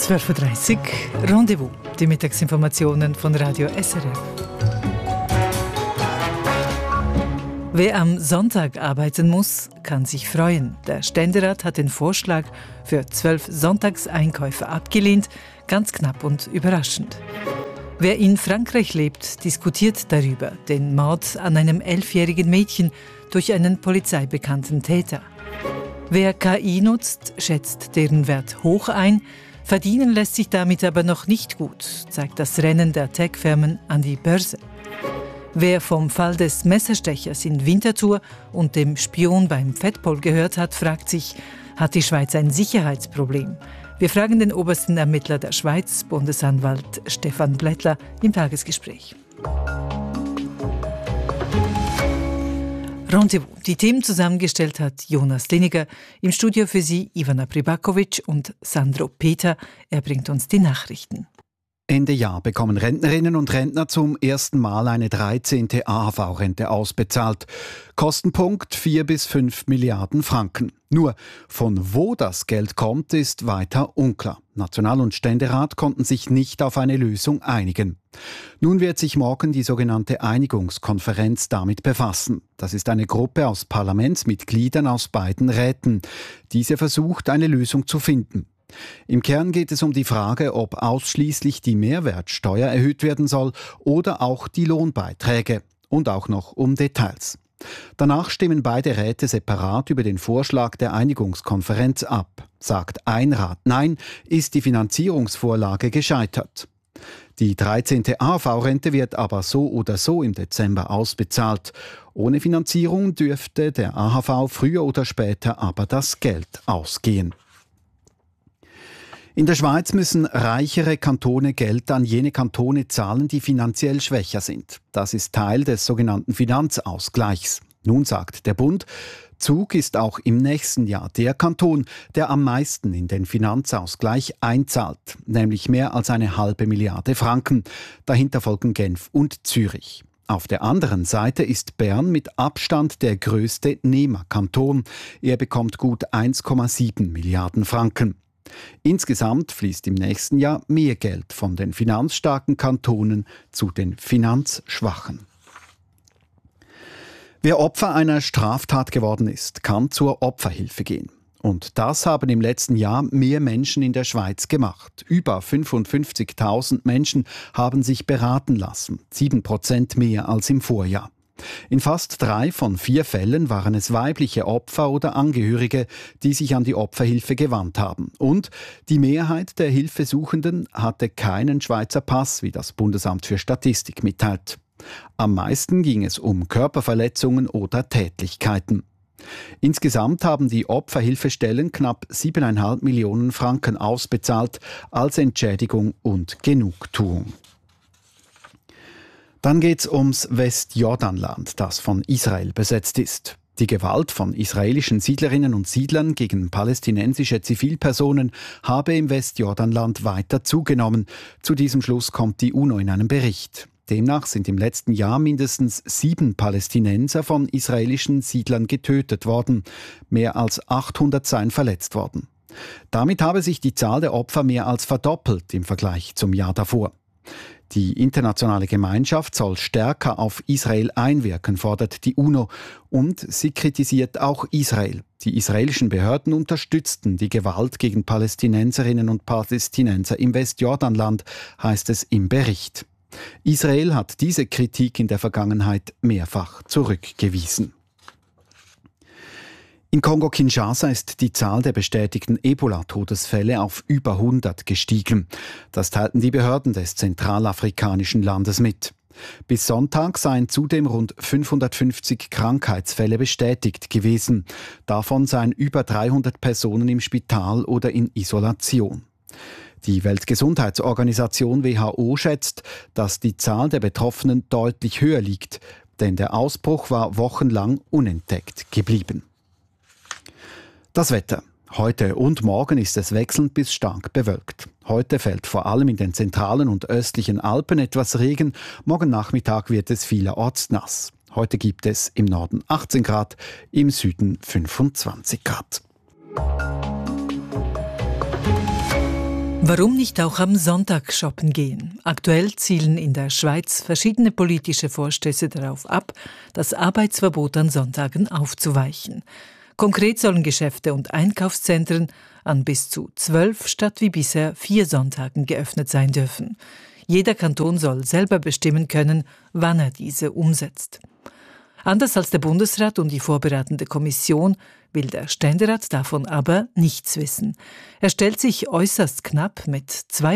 12.30 Uhr, Rendezvous, die Mittagsinformationen von Radio SRF. Wer am Sonntag arbeiten muss, kann sich freuen. Der Ständerat hat den Vorschlag für 12 Sonntagseinkäufe abgelehnt, ganz knapp und überraschend. Wer in Frankreich lebt, diskutiert darüber, den Mord an einem 11-jährigen Mädchen durch einen polizeibekannten Täter. Wer KI nutzt, schätzt deren Wert hoch ein. Verdienen lässt sich damit aber noch nicht gut, zeigt das Rennen der Tech-Firmen an die Börse. Wer vom Fall des Messerstechers in Winterthur und dem Spion beim Fettpol gehört hat, fragt sich, hat die Schweiz ein Sicherheitsproblem? Wir fragen den obersten Ermittler der Schweiz, Bundesanwalt Stefan Blättler, im Tagesgespräch. Rendezvous. Die Themen zusammengestellt hat Jonas Liniger. Im Studio für Sie Ivana Pribakovic und Sandro Peter. Er bringt uns die Nachrichten. Ende Jahr bekommen Rentnerinnen und Rentner zum ersten Mal eine 13. AHV-Rente ausbezahlt. Kostenpunkt 4 bis 5 Milliarden Franken. Nur von wo das Geld kommt, ist weiter unklar. National- und Ständerat konnten sich nicht auf eine Lösung einigen. Nun wird sich morgen die sogenannte Einigungskonferenz damit befassen. Das ist eine Gruppe aus Parlamentsmitgliedern aus beiden Räten. Diese versucht, eine Lösung zu finden. Im Kern geht es um die Frage, ob ausschließlich die Mehrwertsteuer erhöht werden soll oder auch die Lohnbeiträge und auch noch um Details. Danach stimmen beide Räte separat über den Vorschlag der Einigungskonferenz ab. Sagt ein Rat Nein, ist die Finanzierungsvorlage gescheitert. Die 13. AHV-Rente wird aber so oder so im Dezember ausbezahlt. Ohne Finanzierung dürfte der AHV früher oder später aber das Geld ausgehen. In der Schweiz müssen reichere Kantone Geld an jene Kantone zahlen, die finanziell schwächer sind. Das ist Teil des sogenannten Finanzausgleichs. Nun sagt der Bund, Zug ist auch im nächsten Jahr der Kanton, der am meisten in den Finanzausgleich einzahlt, nämlich mehr als 1,5 Milliarde Franken. Dahinter folgen Genf und Zürich. Auf der anderen Seite ist Bern mit Abstand der größte Nehmerkanton. Er bekommt gut 1,7 Milliarden Franken. Insgesamt fließt im nächsten Jahr mehr Geld von den finanzstarken Kantonen zu den finanzschwachen. Wer Opfer einer Straftat geworden ist, kann zur Opferhilfe gehen. Und das haben im letzten Jahr mehr Menschen in der Schweiz gemacht. Über 55.000 Menschen haben sich beraten lassen, 7% mehr als im Vorjahr. In fast 3 von 4 Fällen waren es weibliche Opfer oder Angehörige, die sich an die Opferhilfe gewandt haben. Und die Mehrheit der Hilfesuchenden hatte keinen Schweizer Pass, wie das Bundesamt für Statistik mitteilt. Am meisten ging es um Körperverletzungen oder Tätlichkeiten. Insgesamt haben die Opferhilfestellen knapp 7,5 Millionen Franken ausbezahlt als Entschädigung und Genugtuung. Dann geht's ums Westjordanland, das von Israel besetzt ist. Die Gewalt von israelischen Siedlerinnen und Siedlern gegen palästinensische Zivilpersonen habe im Westjordanland weiter zugenommen. Zu diesem Schluss kommt die UNO in einem Bericht. Demnach sind im letzten Jahr mindestens 7 Palästinenser von israelischen Siedlern getötet worden. Mehr als 800 seien verletzt worden. Damit habe sich die Zahl der Opfer mehr als verdoppelt im Vergleich zum Jahr davor. Die internationale Gemeinschaft soll stärker auf Israel einwirken, fordert die UNO. Und sie kritisiert auch Israel. Die israelischen Behörden unterstützten die Gewalt gegen Palästinenserinnen und Palästinenser im Westjordanland, heißt es im Bericht. Israel hat diese Kritik in der Vergangenheit mehrfach zurückgewiesen. In Kongo-Kinshasa ist die Zahl der bestätigten Ebola-Todesfälle auf über 100 gestiegen. Das teilten die Behörden des zentralafrikanischen Landes mit. Bis Sonntag seien zudem rund 550 Krankheitsfälle bestätigt gewesen. Davon seien über 300 Personen im Spital oder in Isolation. Die Weltgesundheitsorganisation WHO schätzt, dass die Zahl der Betroffenen deutlich höher liegt, denn der Ausbruch war wochenlang unentdeckt geblieben. Das Wetter. Heute und morgen ist es wechselnd bis stark bewölkt. Heute fällt vor allem in den zentralen und östlichen Alpen etwas Regen. Morgen Nachmittag wird es vielerorts nass. Heute gibt es im Norden 18 Grad, im Süden 25 Grad. Warum nicht auch am Sonntag shoppen gehen? Aktuell zielen in der Schweiz verschiedene politische Vorstöße darauf ab, das Arbeitsverbot an Sonntagen aufzuweichen. Konkret sollen Geschäfte und Einkaufszentren an bis zu 12 statt wie bisher 4 Sonntagen geöffnet sein dürfen. Jeder Kanton soll selber bestimmen können, wann er diese umsetzt. Anders als der Bundesrat und die vorbereitende Kommission will der Ständerat davon aber nichts wissen. Er stellt sich äußerst knapp mit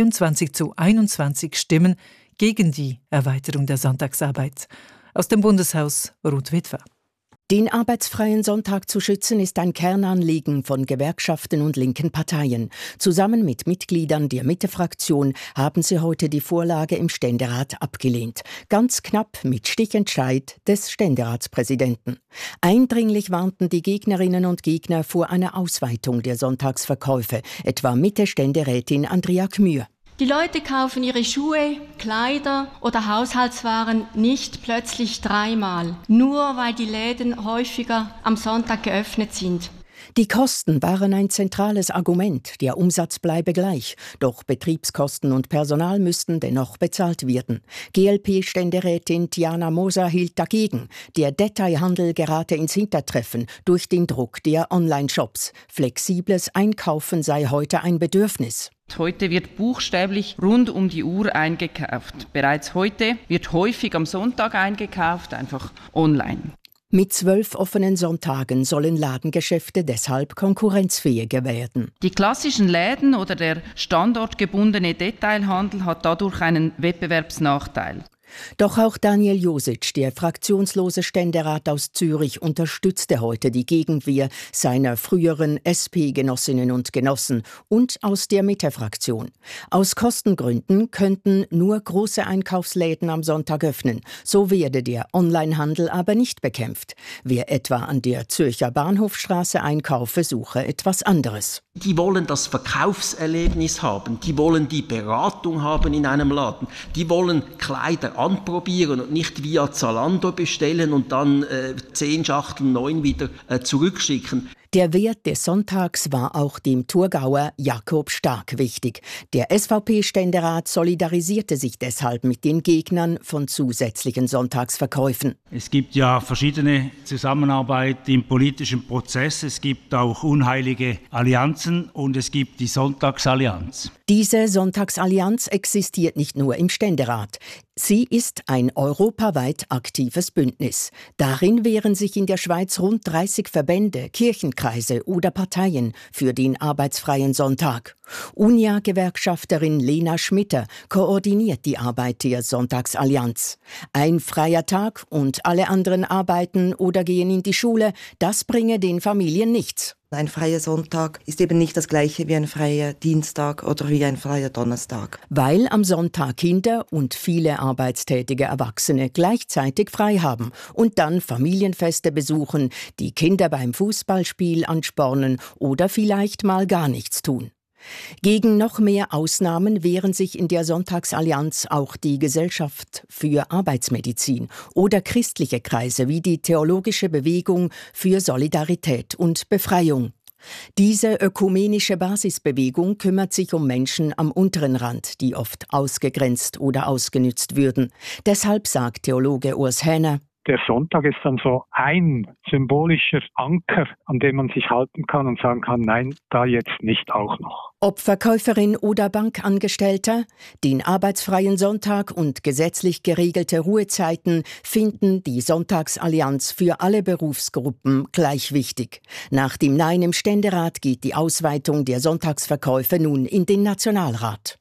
22:21 Stimmen gegen die Erweiterung der Sonntagsarbeit. Aus dem Bundeshaus Ruth Witwer. Den arbeitsfreien Sonntag zu schützen, ist ein Kernanliegen von Gewerkschaften und linken Parteien. Zusammen mit Mitgliedern der Mitte-Fraktion haben sie heute die Vorlage im Ständerat abgelehnt. Ganz knapp mit Stichentscheid des Ständeratspräsidenten. Eindringlich warnten die Gegnerinnen und Gegner vor einer Ausweitung der Sonntagsverkäufe, etwa Mitte-Ständerätin Andrea Gmür. Die Leute kaufen ihre Schuhe, Kleider oder Haushaltswaren nicht plötzlich 3-mal, nur weil die Läden häufiger am Sonntag geöffnet sind. Die Kosten waren ein zentrales Argument, der Umsatz bleibe gleich, doch Betriebskosten und Personal müssten dennoch bezahlt werden. GLP-Ständerätin Tiana Moser hielt dagegen, der Detailhandel gerate ins Hintertreffen durch den Druck der Online-Shops. Flexibles Einkaufen sei heute ein Bedürfnis. Heute wird buchstäblich rund um die Uhr eingekauft. Bereits heute wird häufig am Sonntag eingekauft, einfach online. Mit 12 offenen Sonntagen sollen Ladengeschäfte deshalb konkurrenzfähiger werden. Die klassischen Läden oder der standortgebundene Detailhandel hat dadurch einen Wettbewerbsnachteil. Doch auch Daniel Josic, der fraktionslose Ständerat aus Zürich, unterstützte heute die Gegenwehr seiner früheren SP-Genossinnen und Genossen und aus der Mitte-Fraktion. Aus Kostengründen könnten nur große Einkaufsläden am Sonntag öffnen. So werde der Onlinehandel aber nicht bekämpft. Wer etwa an der Zürcher Bahnhofstraße einkaufe, suche etwas anderes. Die wollen das Verkaufserlebnis haben, die wollen die Beratung haben in einem Laden, die wollen Kleider anprobieren und nicht via Zalando bestellen und dann 10 Schachteln 9 wieder zurückschicken. Der Wert des Sonntags war auch dem Thurgauer Jakob Stark wichtig. Der SVP-Ständerat solidarisierte sich deshalb mit den Gegnern von zusätzlichen Sonntagsverkäufen. Es gibt ja verschiedene Zusammenarbeit im politischen Prozess. Es gibt auch unheilige Allianzen und es gibt die Sonntagsallianz. Diese Sonntagsallianz existiert nicht nur im Ständerat. Sie ist ein europaweit aktives Bündnis. Darin wehren sich in der Schweiz rund 30 Verbände, Kirchenkreise oder Parteien für den arbeitsfreien Sonntag. UNIA-Gewerkschafterin Lena Schmitter koordiniert die Arbeit der Sonntagsallianz. Ein freier Tag und alle anderen arbeiten oder gehen in die Schule, das bringe den Familien nichts. Ein freier Sonntag ist eben nicht das gleiche wie ein freier Dienstag oder wie ein freier Donnerstag. Weil am Sonntag Kinder und viele arbeitstätige Erwachsene gleichzeitig frei haben und dann Familienfeste besuchen, die Kinder beim Fußballspiel anspornen oder vielleicht mal gar nichts tun. Gegen noch mehr Ausnahmen wehren sich in der Sonntagsallianz auch die Gesellschaft für Arbeitsmedizin oder christliche Kreise wie die Theologische Bewegung für Solidarität und Befreiung. Diese ökumenische Basisbewegung kümmert sich um Menschen am unteren Rand, die oft ausgegrenzt oder ausgenützt würden. Deshalb sagt Theologe Urs Häner: Der Sonntag ist dann so ein symbolischer Anker, an dem man sich halten kann und sagen kann, nein, da jetzt nicht auch noch. Ob Verkäuferin oder Bankangestellter, den arbeitsfreien Sonntag und gesetzlich geregelte Ruhezeiten finden die Sonntagsallianz für alle Berufsgruppen gleich wichtig. Nach dem Nein im Ständerat geht die Ausweitung der Sonntagsverkäufe nun in den Nationalrat.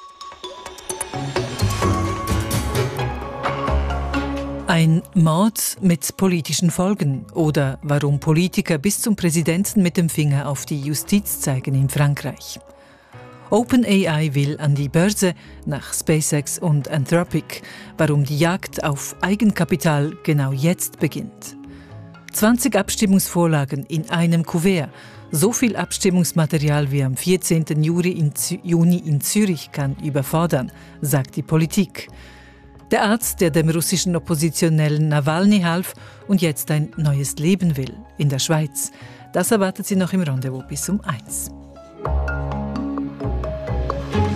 Ein Mord mit politischen Folgen oder warum Politiker bis zum Präsidenten mit dem Finger auf die Justiz zeigen in Frankreich. OpenAI will an die Börse nach SpaceX und Anthropic, warum die Jagd auf Eigenkapital genau jetzt beginnt. 20 Abstimmungsvorlagen in einem Kuvert. So viel Abstimmungsmaterial wie am 14. Juni in Zürich kann überfordern, sagt die Politik. Der Arzt, der dem russischen Oppositionellen Nawalny half und jetzt ein neues Leben will in der Schweiz. Das erwartet sie noch im Rendezvous bis um 1.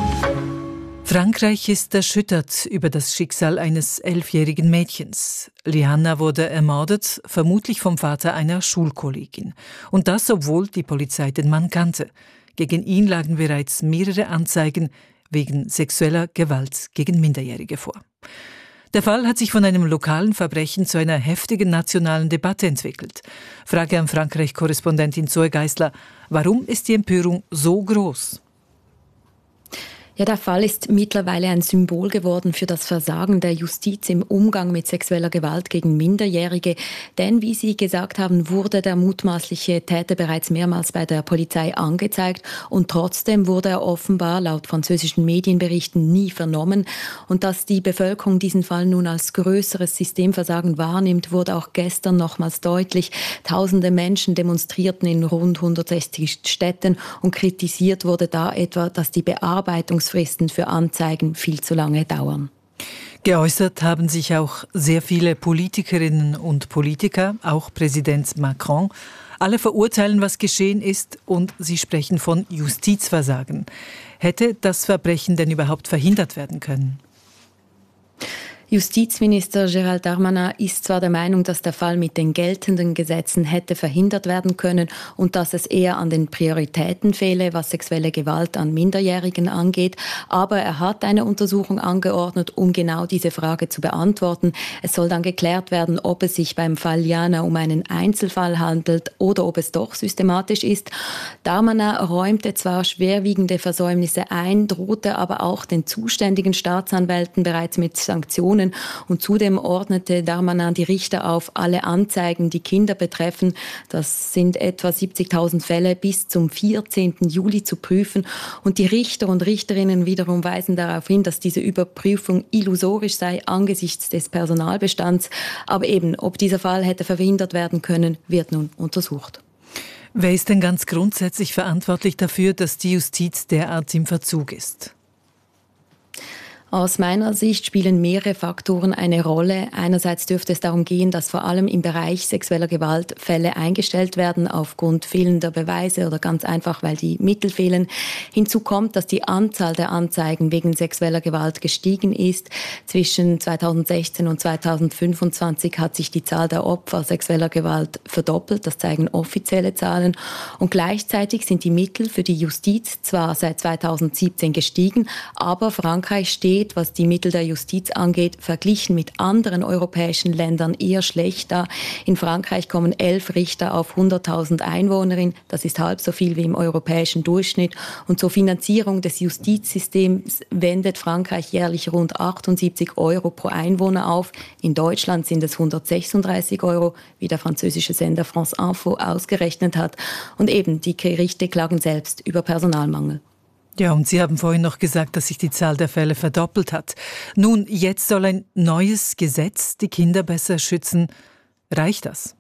Frankreich ist erschüttert über das Schicksal eines 11-jährigen Mädchens. Liana wurde ermordet, vermutlich vom Vater einer Schulkollegin. Und das, obwohl die Polizei den Mann kannte. Gegen ihn lagen bereits mehrere Anzeigen wegen sexueller Gewalt gegen Minderjährige vor. Der Fall hat sich von einem lokalen Verbrechen zu einer heftigen nationalen Debatte entwickelt. Frage an Frankreich-Korrespondentin Zoe Geisler: Warum ist die Empörung so groß? Ja, der Fall ist mittlerweile ein Symbol geworden für das Versagen der Justiz im Umgang mit sexueller Gewalt gegen Minderjährige. Denn, wie Sie gesagt haben, wurde der mutmaßliche Täter bereits mehrmals bei der Polizei angezeigt. Und trotzdem wurde er offenbar laut französischen Medienberichten nie vernommen. Und dass die Bevölkerung diesen Fall nun als größeres Systemversagen wahrnimmt, wurde auch gestern nochmals deutlich. Tausende Menschen demonstrierten in rund 160 Städten und kritisiert wurde da etwa, dass die Bearbeitungsfristen für Anzeigen viel zu lange dauern. Geäußert haben sich auch sehr viele Politikerinnen und Politiker, auch Präsident Macron. Alle verurteilen, was geschehen ist, und sie sprechen von Justizversagen. Hätte das Verbrechen denn überhaupt verhindert werden können? Justizminister Gérald Darmanin ist zwar der Meinung, dass der Fall mit den geltenden Gesetzen hätte verhindert werden können und dass es eher an den Prioritäten fehle, was sexuelle Gewalt an Minderjährigen angeht, aber er hat eine Untersuchung angeordnet, um genau diese Frage zu beantworten. Es soll dann geklärt werden, ob es sich beim Fall Liana um einen Einzelfall handelt oder ob es doch systematisch ist. Darmanin räumte zwar schwerwiegende Versäumnisse ein, drohte aber auch den zuständigen Staatsanwälten bereits mit Sanktionen. Und zudem ordnete Darmanin die Richter auf, alle Anzeigen, die Kinder betreffen, das sind etwa 70.000 Fälle, bis zum 14. Juli zu prüfen. Und die Richter und Richterinnen wiederum weisen darauf hin, dass diese Überprüfung illusorisch sei angesichts des Personalbestands. Aber eben, ob dieser Fall hätte verhindert werden können, wird nun untersucht. Wer ist denn ganz grundsätzlich verantwortlich dafür, dass die Justiz derart im Verzug ist? Aus meiner Sicht spielen mehrere Faktoren eine Rolle. Einerseits dürfte es darum gehen, dass vor allem im Bereich sexueller Gewalt Fälle eingestellt werden aufgrund fehlender Beweise oder ganz einfach, weil die Mittel fehlen. Hinzu kommt, dass die Anzahl der Anzeigen wegen sexueller Gewalt gestiegen ist. Zwischen 2016 und 2025 hat sich die Zahl der Opfer sexueller Gewalt verdoppelt. Das zeigen offizielle Zahlen. Und gleichzeitig sind die Mittel für die Justiz zwar seit 2017 gestiegen, aber Frankreich steht, was die Mittel der Justiz angeht, verglichen mit anderen europäischen Ländern eher schlecht da. In Frankreich kommen 11 Richter auf 100.000 Einwohnerinnen. Das ist halb so viel wie im europäischen Durchschnitt. Und zur Finanzierung des Justizsystems wendet Frankreich jährlich rund 78 Euro pro Einwohner auf. In Deutschland sind es 136 Euro, wie der französische Sender France Info ausgerechnet hat. Und eben, die Gerichte klagen selbst über Personalmangel. Ja, und Sie haben vorhin noch gesagt, dass sich die Zahl der Fälle verdoppelt hat. Nun, jetzt soll ein neues Gesetz die Kinder besser schützen. Reicht das?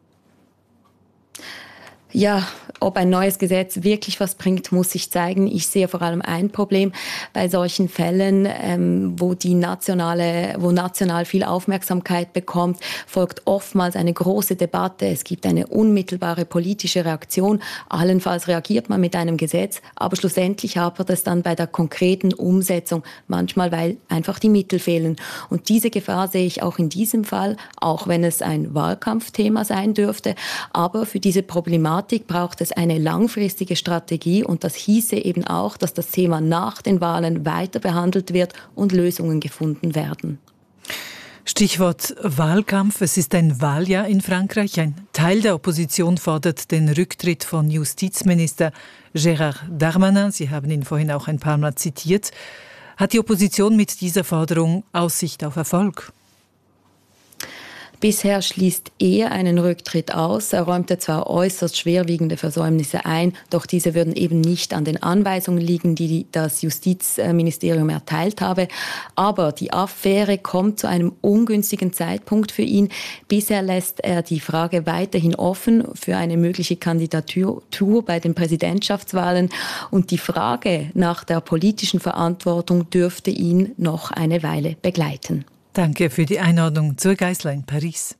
Ja, ob ein neues Gesetz wirklich was bringt, muss sich zeigen. Ich sehe vor allem ein Problem bei solchen Fällen, wo national viel Aufmerksamkeit bekommt, folgt oftmals eine große Debatte. Es gibt eine unmittelbare politische Reaktion. Allenfalls reagiert man mit einem Gesetz, aber schlussendlich hapert es dann bei der konkreten Umsetzung, manchmal weil einfach die Mittel fehlen. Und diese Gefahr sehe ich auch in diesem Fall, auch wenn es ein Wahlkampfthema sein dürfte. Aber für diese Problematik braucht es eine langfristige Strategie und das hieße eben auch, dass das Thema nach den Wahlen weiter behandelt wird und Lösungen gefunden werden. Stichwort Wahlkampf. Es ist ein Wahljahr in Frankreich. Ein Teil der Opposition fordert den Rücktritt von Justizminister Gérald Darmanin. Sie haben ihn vorhin auch ein paar Mal zitiert. Hat die Opposition mit dieser Forderung Aussicht auf Erfolg? Bisher schließt er einen Rücktritt aus. Er räumte zwar äußerst schwerwiegende Versäumnisse ein, doch diese würden eben nicht an den Anweisungen liegen, die das Justizministerium erteilt habe. Aber die Affäre kommt zu einem ungünstigen Zeitpunkt für ihn. Bisher lässt er die Frage weiterhin offen für eine mögliche Kandidatur bei den Präsidentschaftswahlen. Und die Frage nach der politischen Verantwortung dürfte ihn noch eine Weile begleiten. Danke für die Einordnung zur Geisler in Paris.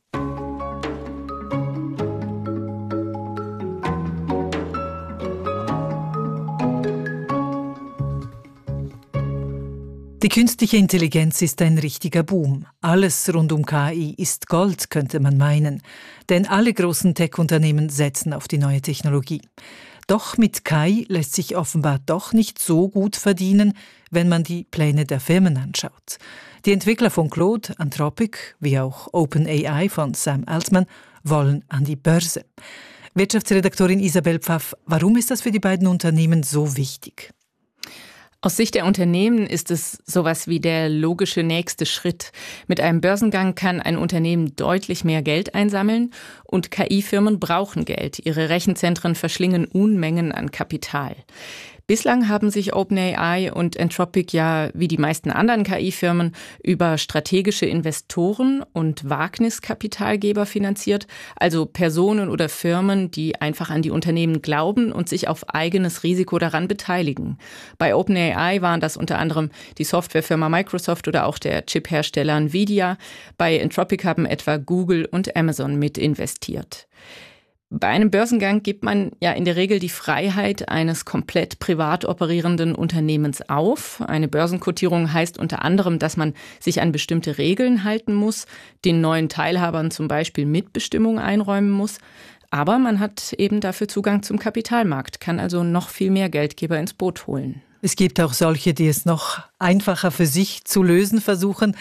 Die künstliche Intelligenz ist ein richtiger Boom. Alles rund um KI ist Gold, könnte man meinen. Denn alle großen Tech-Unternehmen setzen auf die neue Technologie. Doch mit KI lässt sich offenbar doch nicht so gut verdienen, wenn man die Pläne der Firmen anschaut. Die Entwickler von Claude, Anthropic, wie auch OpenAI von Sam Altman, wollen an die Börse. Wirtschaftsredaktorin Isabel Pfaff, warum ist das für die beiden Unternehmen so wichtig? Aus Sicht der Unternehmen ist es sowas wie der logische nächste Schritt. Mit einem Börsengang kann ein Unternehmen deutlich mehr Geld einsammeln und KI-Firmen brauchen Geld. Ihre Rechenzentren verschlingen Unmengen an Kapital. Bislang haben sich OpenAI und Anthropic ja wie die meisten anderen KI-Firmen über strategische Investoren und Wagniskapitalgeber finanziert, also Personen oder Firmen, die einfach an die Unternehmen glauben und sich auf eigenes Risiko daran beteiligen. Bei OpenAI waren das unter anderem die Softwarefirma Microsoft oder auch der Chiphersteller Nvidia. Bei Anthropic haben etwa Google und Amazon mit investiert. Bei einem Börsengang gibt man ja in der Regel die Freiheit eines komplett privat operierenden Unternehmens auf. Eine Börsenkotierung heißt unter anderem, dass man sich an bestimmte Regeln halten muss, den neuen Teilhabern zum Beispiel Mitbestimmung einräumen muss. Aber man hat eben dafür Zugang zum Kapitalmarkt, kann also noch viel mehr Geldgeber ins Boot holen. Es gibt auch solche, die es noch einfacher für sich zu lösen versuchen.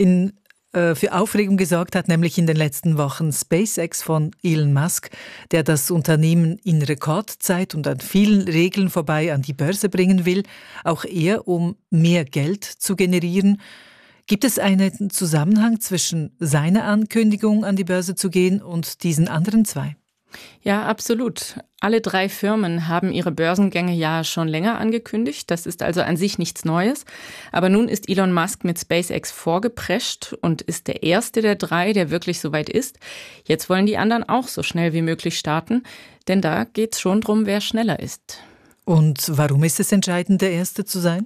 Für Aufregung gesorgt hat nämlich in den letzten Wochen SpaceX von Elon Musk, der das Unternehmen in Rekordzeit und an vielen Regeln vorbei an die Börse bringen will, auch er, um mehr Geld zu generieren. Gibt es einen Zusammenhang zwischen seiner Ankündigung, an die Börse zu gehen, und diesen anderen zwei? Ja, absolut. Alle drei Firmen haben ihre Börsengänge ja schon länger angekündigt. Das ist also an sich nichts Neues. Aber nun ist Elon Musk mit SpaceX vorgeprescht und ist der erste der drei, der wirklich so weit ist. Jetzt wollen die anderen auch so schnell wie möglich starten, denn da geht es schon drum, wer schneller ist. Und warum ist es entscheidend, der Erste zu sein?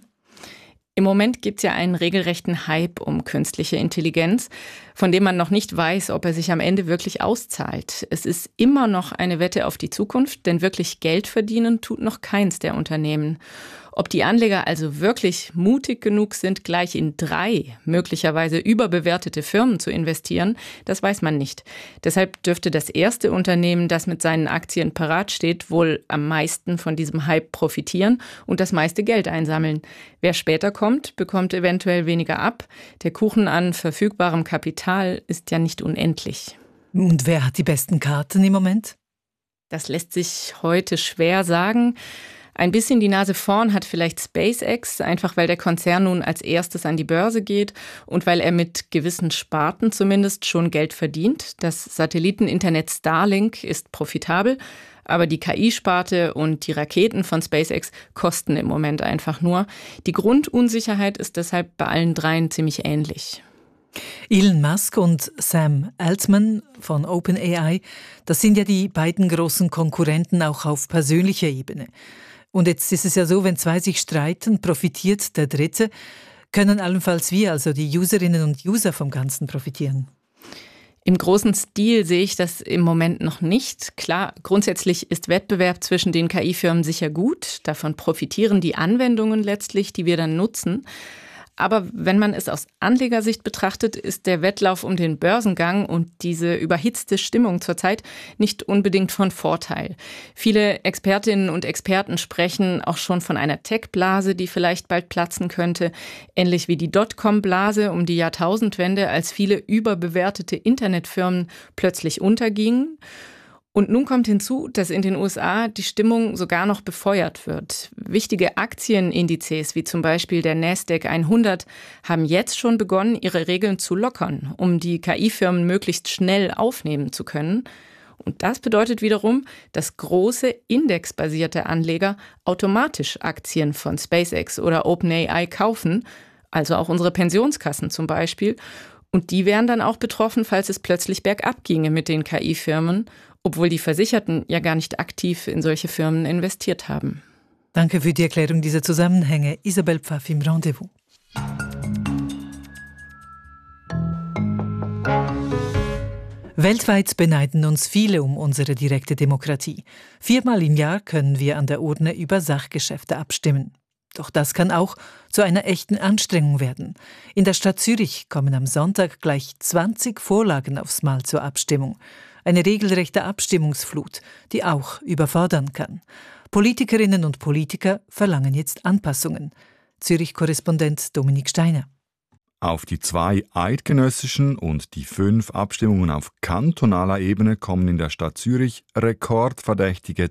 Im Moment gibt es ja einen regelrechten Hype um künstliche Intelligenz, von dem man noch nicht weiß, ob er sich am Ende wirklich auszahlt. Es ist immer noch eine Wette auf die Zukunft, denn wirklich Geld verdienen tut noch keins der Unternehmen. Ob die Anleger also wirklich mutig genug sind, gleich in 3 möglicherweise überbewertete Firmen zu investieren, das weiß man nicht. Deshalb dürfte das erste Unternehmen, das mit seinen Aktien parat steht, wohl am meisten von diesem Hype profitieren und das meiste Geld einsammeln. Wer später kommt, bekommt eventuell weniger ab. Der Kuchen an verfügbarem Kapital ist ja nicht unendlich. Und wer hat die besten Karten im Moment? Das lässt sich heute schwer sagen. Ein bisschen die Nase vorn hat vielleicht SpaceX, einfach weil der Konzern nun als erstes an die Börse geht und weil er mit gewissen Sparten zumindest schon Geld verdient. Das Satelliteninternet Starlink ist profitabel, aber die KI-Sparte und die Raketen von SpaceX kosten im Moment einfach nur. Die Grundunsicherheit ist deshalb bei allen dreien ziemlich ähnlich. Elon Musk und Sam Altman von OpenAI, das sind ja die beiden großen Konkurrenten auch auf persönlicher Ebene. Und jetzt ist es ja so, wenn 2 sich streiten, profitiert der Dritte. Können allenfalls wir, also die Userinnen und User, vom Ganzen profitieren? Im großen Stil sehe ich das im Moment noch nicht. Klar, grundsätzlich ist Wettbewerb zwischen den KI-Firmen sicher gut. Davon profitieren die Anwendungen letztlich, die wir dann nutzen. Aber wenn man es aus Anlegersicht betrachtet, ist der Wettlauf um den Börsengang und diese überhitzte Stimmung zurzeit nicht unbedingt von Vorteil. Viele Expertinnen und Experten sprechen auch schon von einer Tech-Blase, die vielleicht bald platzen könnte, ähnlich wie die Dotcom-Blase um die Jahrtausendwende, als viele überbewertete Internetfirmen plötzlich untergingen. Und nun kommt hinzu, dass in den USA die Stimmung sogar noch befeuert wird. Wichtige Aktienindizes, wie zum Beispiel der Nasdaq 100, haben jetzt schon begonnen, ihre Regeln zu lockern, um die KI-Firmen möglichst schnell aufnehmen zu können. Und das bedeutet wiederum, dass große indexbasierte Anleger automatisch Aktien von SpaceX oder OpenAI kaufen, also auch unsere Pensionskassen zum Beispiel. Und die wären dann auch betroffen, falls es plötzlich bergab ginge mit den KI-Firmen, obwohl die Versicherten ja gar nicht aktiv in solche Firmen investiert haben. Danke für die Erklärung dieser Zusammenhänge. Isabel Pfaff im Rendezvous. Weltweit beneiden uns viele um unsere direkte Demokratie. 4-mal im Jahr können wir an der Urne über Sachgeschäfte abstimmen. Doch das kann auch zu einer echten Anstrengung werden. In der Stadt Zürich kommen am Sonntag gleich 20 Vorlagen aufs Mal zur Abstimmung. Eine regelrechte Abstimmungsflut, die auch überfordern kann. Politikerinnen und Politiker verlangen jetzt Anpassungen. Zürich-Korrespondent Dominik Steiner. Auf die 2 eidgenössischen und die 5 Abstimmungen auf kantonaler Ebene kommen in der Stadt Zürich rekordverdächtige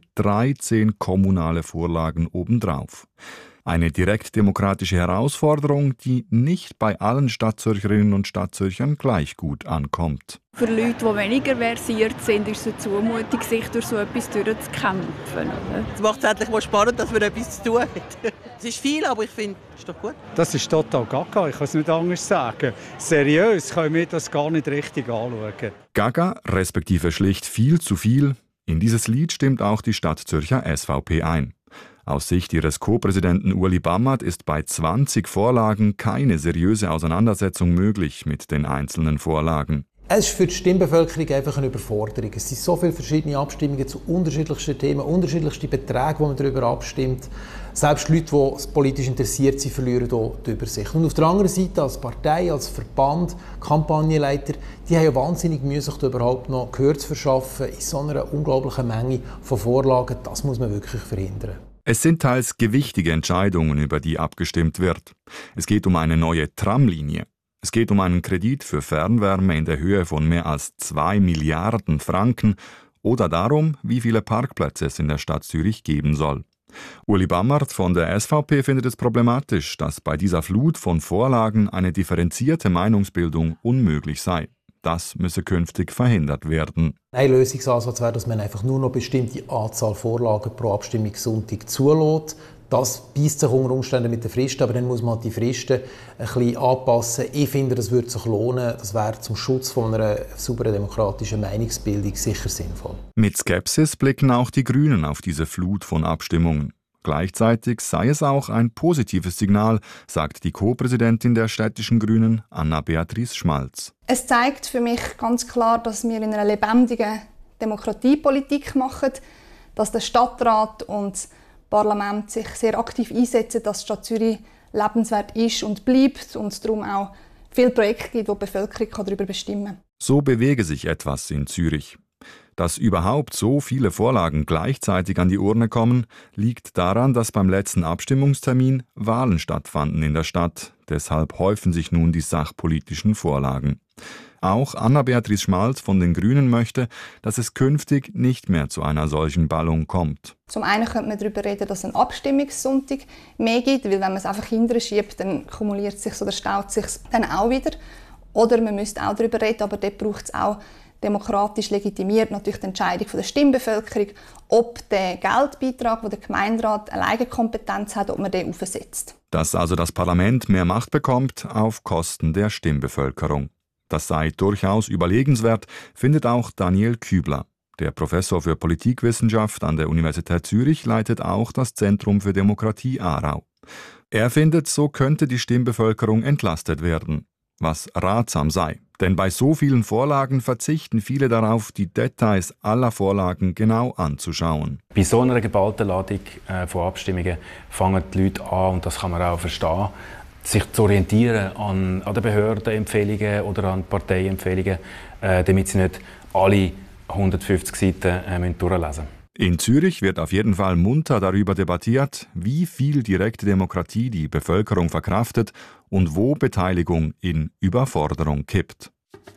13 kommunale Vorlagen obendrauf. Eine direktdemokratische Herausforderung, die nicht bei allen Stadtzürcherinnen und Stadtzürchern gleich gut ankommt. Für Leute, die weniger versiert sind, ist es eine Zumutung, sich durch so etwas durchzukämpfen. Es macht es endlich mal spannend, dass man etwas zu tun hat. Es ist viel, aber ich finde, es ist doch gut. Das ist total gaga, ich kann es nicht anders sagen. Seriös können wir das gar nicht richtig anschauen. Gaga, respektive schlicht viel zu viel. In dieses Lied stimmt auch die Stadtzürcher SVP ein. Aus Sicht ihres Co-Präsidenten Ueli Bammert ist bei 20 Vorlagen keine seriöse Auseinandersetzung möglich mit den einzelnen Vorlagen. Es ist für die Stimmbevölkerung einfach eine Überforderung. Es sind so viele verschiedene Abstimmungen zu unterschiedlichsten Themen, unterschiedlichste Beträge, wo man darüber abstimmt. Selbst Leute, die politisch interessiert sind, verlieren hier die Übersicht. Und auf der anderen Seite, als Partei, als Verband, Kampagnenleiter, die haben ja wahnsinnig Mühe, sich da überhaupt noch Gehör zu verschaffen in so einer unglaublichen Menge von Vorlagen. Das muss man wirklich verhindern. Es sind teils gewichtige Entscheidungen, über die abgestimmt wird. Es geht um eine neue Tramlinie. Es geht um einen Kredit für Fernwärme in der Höhe von mehr als 2 Milliarden Franken oder darum, wie viele Parkplätze es in der Stadt Zürich geben soll. Ueli Bammert von der SVP findet es problematisch, dass bei dieser Flut von Vorlagen eine differenzierte Meinungsbildung unmöglich sei. Das müsse künftig verhindert werden. Ein Lösungsansatz wäre, dass man einfach nur noch eine bestimmte Anzahl Vorlagen pro Abstimmungssonntag zulässt. Das beißt sich unter Umständen mit den Fristen, aber dann muss man die Fristen ein bisschen anpassen. Ich finde, das würde sich lohnen. Das wäre zum Schutz von einer sauberen demokratischen Meinungsbildung sicher sinnvoll. Mit Skepsis blicken auch die Grünen auf diese Flut von Abstimmungen. Gleichzeitig sei es auch ein positives Signal, sagt die Co-Präsidentin der städtischen Grünen, Anna-Beatrice Schmalz. Es zeigt für mich ganz klar, dass wir in einer lebendigen Demokratiepolitik machen, dass der Stadtrat und das Parlament sich sehr aktiv einsetzen, dass die Stadt Zürich lebenswert ist und bleibt und es darum auch viele Projekte gibt, wo die Bevölkerung darüber bestimmen kann. So bewege sich etwas in Zürich. Dass überhaupt so viele Vorlagen gleichzeitig an die Urne kommen, liegt daran, dass beim letzten Abstimmungstermin Wahlen stattfanden in der Stadt. Deshalb häufen sich nun die sachpolitischen Vorlagen. Auch Anna-Beatrice Schmalz von den Grünen möchte, dass es künftig nicht mehr zu einer solchen Ballung kommt. Zum einen könnte man darüber reden, dass es einen Abstimmungssonntag mehr gibt, weil wenn man es einfach hinterher schiebt, dann kumuliert es sich oder staut es sich dann auch wieder. Oder man müsste auch darüber reden, aber dort braucht es auch demokratisch legitimiert natürlich die Entscheidung der Stimmbevölkerung, ob der Geldbeitrag, den der Gemeinderat alleine Kompetenz hat, ob man den aufsetzt. Dass also das Parlament mehr Macht bekommt auf Kosten der Stimmbevölkerung. Das sei durchaus überlegenswert, findet auch Daniel Kübler. Der Professor für Politikwissenschaft an der Universität Zürich leitet auch das Zentrum für Demokratie Aarau. Er findet, so könnte die Stimmbevölkerung entlastet werden, was ratsam sei. Denn bei so vielen Vorlagen verzichten viele darauf, die Details aller Vorlagen genau anzuschauen. Bei so einer geballten Ladung von Abstimmungen fangen die Leute an, und das kann man auch verstehen, sich zu orientieren an den Behördenempfehlungen oder an Parteiempfehlungen, damit sie nicht alle 150 Seiten durchlesen müssen. In Zürich wird auf jeden Fall munter darüber debattiert, wie viel direkte Demokratie die Bevölkerung verkraftet und wo Beteiligung in Überforderung kippt.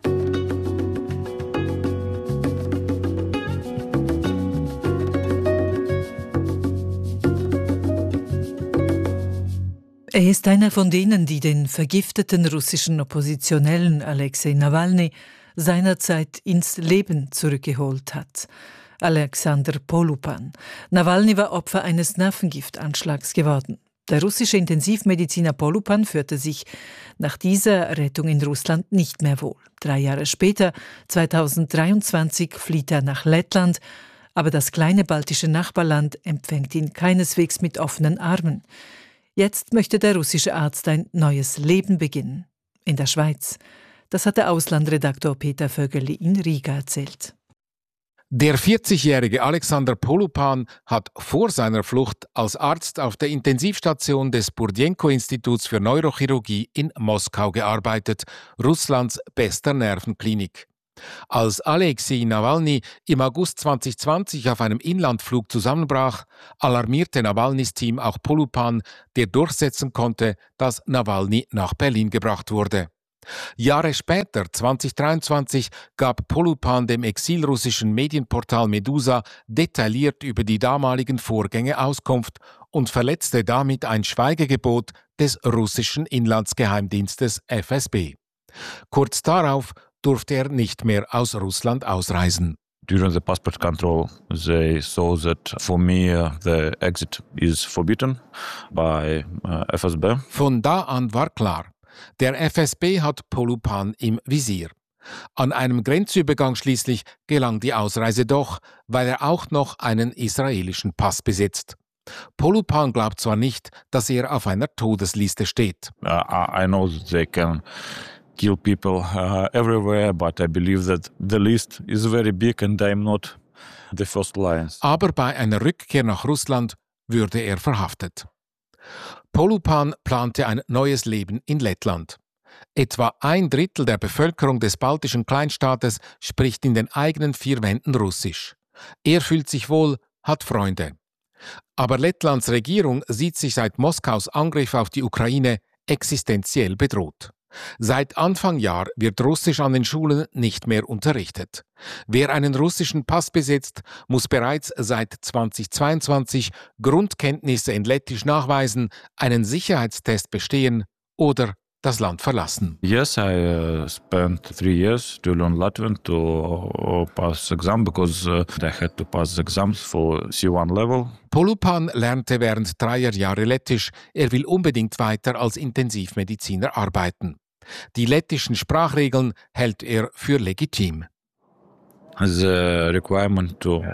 Er ist einer von denen, die den vergifteten russischen Oppositionellen Alexei Nawalny seinerzeit ins Leben zurückgeholt hat. Alexander Polupan. Nawalny war Opfer eines Nervengiftanschlags geworden. Der russische Intensivmediziner Polupan führte sich nach dieser Rettung in Russland nicht mehr wohl. 3 Jahre später, 2023, flieht er nach Lettland, aber das kleine baltische Nachbarland empfängt ihn keineswegs mit offenen Armen. Jetzt möchte der russische Arzt ein neues Leben beginnen. In der Schweiz. Das hat der Auslandredaktor Peter Vögeli in Riga erzählt. Der 40-jährige Alexander Polupan hat vor seiner Flucht als Arzt auf der Intensivstation des Burdenko-Instituts für Neurochirurgie in Moskau gearbeitet, Russlands bester Nervenklinik. Als Alexei Nawalny im August 2020 auf einem Inlandflug zusammenbrach, alarmierte Nawalnys Team auch Polupan, der durchsetzen konnte, dass Nawalny nach Berlin gebracht wurde. Jahre später, 2023, gab Polupan dem exilrussischen Medienportal Medusa detailliert über die damaligen Vorgänge Auskunft und verletzte damit ein Schweigegebot des russischen Inlandsgeheimdienstes FSB. Kurz darauf durfte er nicht mehr aus Russland ausreisen. During the passport control, they saw that for me the exit is forbidden by FSB. Von da an war klar, der FSB hat Polupan im Visier. An einem Grenzübergang schließlich gelang die Ausreise doch, weil er auch noch einen israelischen Pass besitzt. Polupan glaubt zwar nicht, dass er auf einer Todesliste steht. I know that they can kill people everywhere, but I believe that the list is very big and I'm not the first line. Aber bei einer Rückkehr nach Russland würde er verhaftet. Polupan plante ein neues Leben in Lettland. Etwa 1/3 der Bevölkerung des baltischen Kleinstaates spricht in den eigenen 4 Wänden Russisch. Er fühlt sich wohl, hat Freunde. Aber Lettlands Regierung sieht sich seit Moskaus Angriff auf die Ukraine existenziell bedroht. Seit Anfang Jahr wird Russisch an den Schulen nicht mehr unterrichtet. Wer einen russischen Pass besitzt, muss bereits seit 2022 Grundkenntnisse in Lettisch nachweisen, einen Sicherheitstest bestehen oder das Land verlassen. Yes, I spent 3 years to learn Latvian to pass the exam because I had to pass the exams for C1 level. Polupan lernte während 3 Jahre Lettisch. Er will unbedingt weiter als Intensivmediziner arbeiten. Die lettischen Sprachregeln hält er für legitim. The requirement to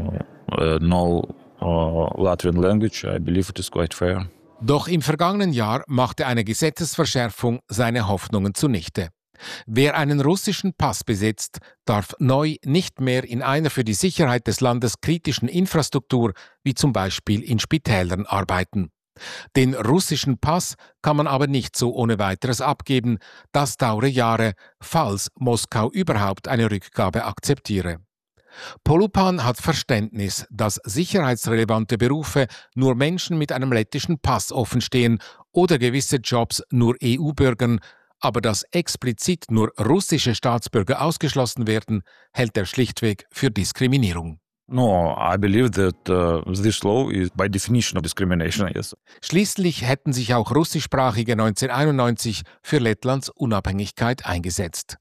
know Latvian language, I believe it is quite fair. Doch im vergangenen Jahr machte eine Gesetzesverschärfung seine Hoffnungen zunichte. Wer einen russischen Pass besitzt, darf neu nicht mehr in einer für die Sicherheit des Landes kritischen Infrastruktur, wie zum Beispiel in Spitälern, arbeiten. Den russischen Pass kann man aber nicht so ohne weiteres abgeben. Das dauere Jahre, falls Moskau überhaupt eine Rückgabe akzeptiere. Polupan hat Verständnis, dass sicherheitsrelevante Berufe nur Menschen mit einem lettischen Pass offenstehen oder gewisse Jobs nur EU-Bürgern, aber dass explizit nur russische Staatsbürger ausgeschlossen werden, hält er schlichtweg für Diskriminierung. No, I believe that this law is by definition of discrimination, yes. Schließlich hätten sich auch Russischsprachige 1991 für Lettlands Unabhängigkeit eingesetzt.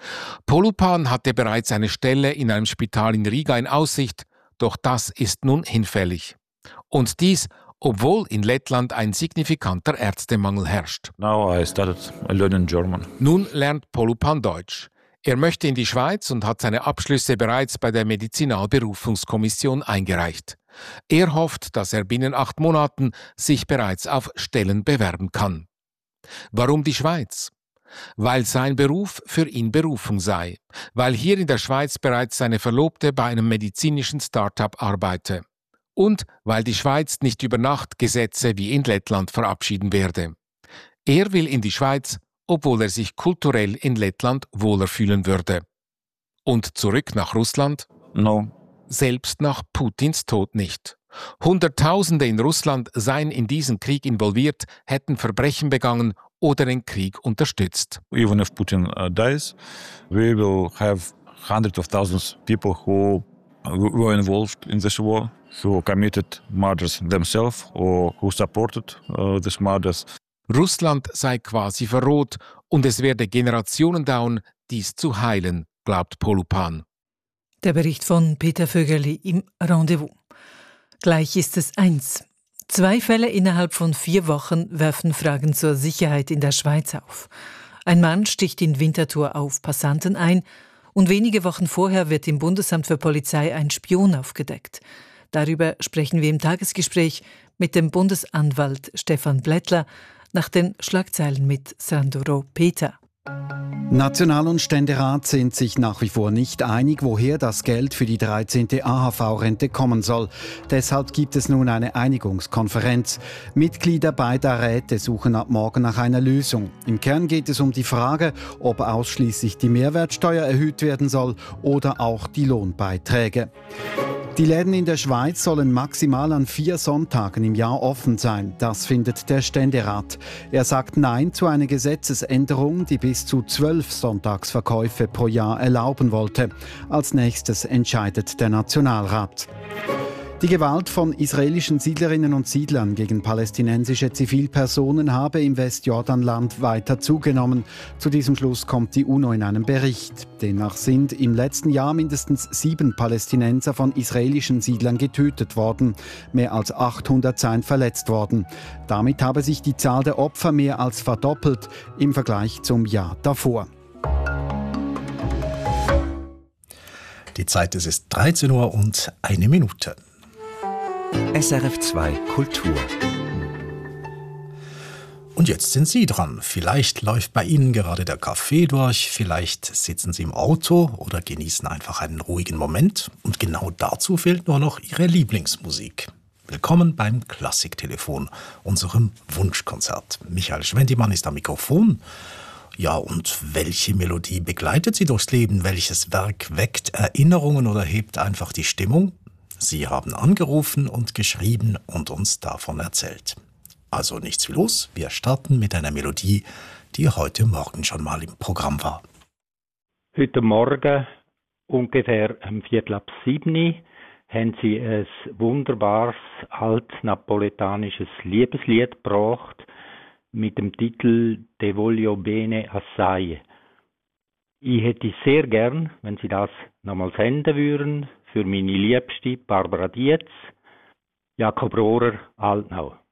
Polupan hatte bereits eine Stelle in einem Spital in Riga in Aussicht, doch das ist nun hinfällig. Und dies, obwohl in Lettland ein signifikanter Ärztemangel herrscht. Now I started learning German. Nun lernt Polupan Deutsch. Er möchte in die Schweiz und hat seine Abschlüsse bereits bei der Medizinalberufungskommission eingereicht. Er hofft, dass er binnen 8 Monaten sich bereits auf Stellen bewerben kann. Warum die Schweiz? Weil sein Beruf für ihn Berufung sei, weil hier in der Schweiz bereits seine Verlobte bei einem medizinischen Start-up arbeite und weil die Schweiz nicht über Nacht Gesetze wie in Lettland verabschieden werde. Er will in die Schweiz, obwohl er sich kulturell in Lettland wohler fühlen würde. Und zurück nach Russland? No. Selbst nach Putins Tod nicht. Hunderttausende in Russland seien in diesen Krieg involviert, hätten Verbrechen begangen oder den Krieg unterstützt. Even if Putin dies, we will have hundreds of thousands of people who were involved in this war, who committed murders themselves or who supported these murders. Russland sei quasi verroht und es werde Generationen dauern, dies zu heilen, glaubt Polupan. Der Bericht von Peter Vögerli im Rendezvous. Gleich ist es 1. 2 Fälle innerhalb von 4 Wochen werfen Fragen zur Sicherheit in der Schweiz auf. Ein Mann sticht in Winterthur auf Passanten ein und wenige Wochen vorher wird im Bundesamt für Polizei ein Spion aufgedeckt. Darüber sprechen wir im Tagesgespräch mit dem Bundesanwalt Stefan Blättler nach den Schlagzeilen mit Sandro Peter. National- und Ständerat sind sich nach wie vor nicht einig, woher das Geld für die 13. AHV-Rente kommen soll. Deshalb gibt es nun eine Einigungskonferenz. Mitglieder beider Räte suchen ab morgen nach einer Lösung. Im Kern geht es um die Frage, ob ausschließlich die Mehrwertsteuer erhöht werden soll oder auch die Lohnbeiträge. Die Läden in der Schweiz sollen maximal an 4 Sonntagen im Jahr offen sein. Das findet der Ständerat. Er sagt Nein zu einer Gesetzesänderung, die bis zu 12 Sonntagsverkäufe pro Jahr erlauben wollte. Als nächstes entscheidet der Nationalrat. Die Gewalt von israelischen Siedlerinnen und Siedlern gegen palästinensische Zivilpersonen habe im Westjordanland weiter zugenommen. Zu diesem Schluss kommt die UNO in einem Bericht. Demnach sind im letzten Jahr mindestens 7 Palästinenser von israelischen Siedlern getötet worden. Mehr als 800 seien verletzt worden. Damit habe sich die Zahl der Opfer mehr als verdoppelt im Vergleich zum Jahr davor. Die Zeit ist 13 Uhr und 1 Minute. SRF 2 Kultur. Und jetzt sind Sie dran. Vielleicht läuft bei Ihnen gerade der Kaffee durch, vielleicht sitzen Sie im Auto oder genießen einfach einen ruhigen Moment. Und genau dazu fehlt nur noch Ihre Lieblingsmusik. Willkommen beim Klassiktelefon, unserem Wunschkonzert. Michael Schwendimann ist am Mikrofon. Ja, und welche Melodie begleitet Sie durchs Leben? Welches Werk weckt Erinnerungen oder hebt einfach die Stimmung? Sie haben angerufen und geschrieben und uns davon erzählt. Also nichts wie los, wir starten mit einer Melodie, die heute Morgen schon mal im Programm war. Heute Morgen, ungefähr um 6:45, haben Sie ein wunderbares, altnapoletanisches Liebeslied gebracht mit dem Titel «Te voglio bene assai». Ich hätte sehr gern, wenn Sie das nochmal senden würden, für meine Liebste Barbara Dietz, Jakob Rohrer, Altnau.